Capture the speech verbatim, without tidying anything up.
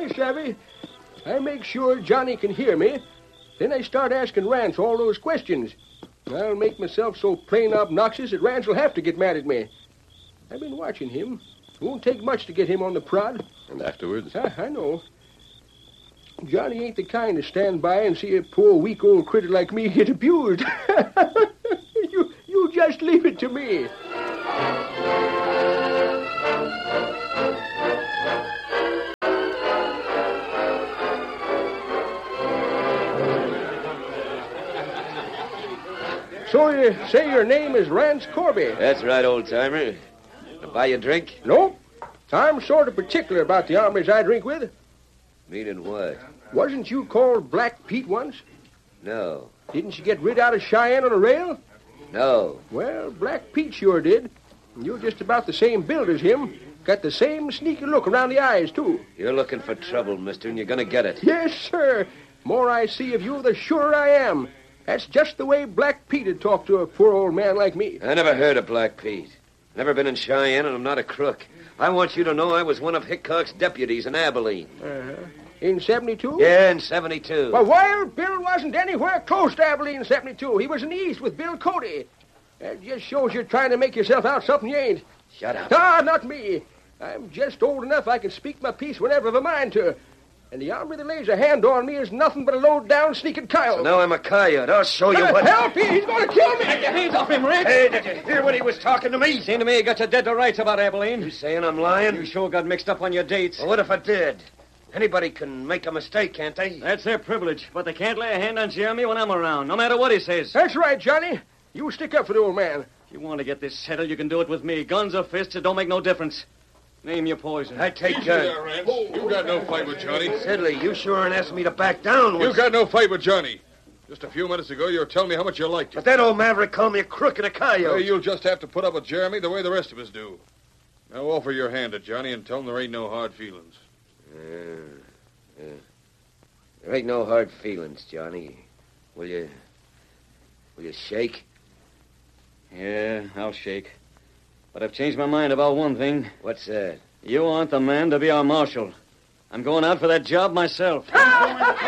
I savvy. I make sure Johnny can hear me. Then I start asking Rance all those questions. I'll make myself so plain obnoxious that Rance will have to get mad at me. I've been watching him. It won't take much to get him on the prod. And afterwards? I, I know. Johnny ain't the kind to stand by and see a poor, weak old critter like me get abused. you, you just leave it to me. So you say your name is Rance Corby? That's right, old-timer. I'll buy you a drink? No. I'm sort of particular about the hombres I drink with. Meaning what? Wasn't you called Black Pete once? No. Didn't you get rid out of Cheyenne on a rail? No. Well, Black Pete sure did. You're just about the same build as him. Got the same sneaky look around the eyes, too. You're looking for trouble, mister, and you're going to get it. Yes, sir. More I see of you, the surer I am. That's just the way Black Pete would talk to a poor old man like me. I never heard of Black Pete. Never been in Cheyenne, and I'm not a crook. I want you to know I was one of Hickok's deputies in Abilene. Uh-huh. In seventy-two? Yeah, in seventy-two. Well, Wild Bill wasn't anywhere close to Abilene in seventy-two. He was in the east with Bill Cody. That just shows you're trying to make yourself out something you ain't. Shut up. Ah, not me. I'm just old enough I can speak my piece whenever I've a mind to. And the hombre that lays a hand on me is nothing but a low-down, sneaking coyote. So now I'm a coyote. I'll show you uh, what... Help me! He's going to kill me! Take your hands off him, Rick. Hey, did you hear what he was talking to me? Seemed to me you got your dead to rights about Abilene. You saying I'm lying? You sure got mixed up on your dates. Well, what if I did? Anybody can make a mistake, can't they? That's their privilege, but they can't lay a hand on Jeremy when I'm around, no matter what he says. That's right, Johnny. You stick up for the old man. If you want to get this settled, you can do it with me. Guns or fists, it don't make no difference. Name your poison. I take Easy guns. there, Rance. You got no fight with Johnny. Sidley, you sure aren't asking me to back down. You Was... got no fight with Johnny. Just a few minutes ago, you were telling me how much you liked him. But that old maverick called me a crook and a coyote. Well, you'll just have to put up with Jeremy the way the rest of us do. Now offer your hand to Johnny and tell him there ain't no hard feelings. Yeah, yeah. There ain't no hard feelings, Johnny. Will you... Will you shake? Yeah, I'll shake. But I've changed my mind about one thing. What's that? You aren't the man to be our marshal. I'm going out for that job myself.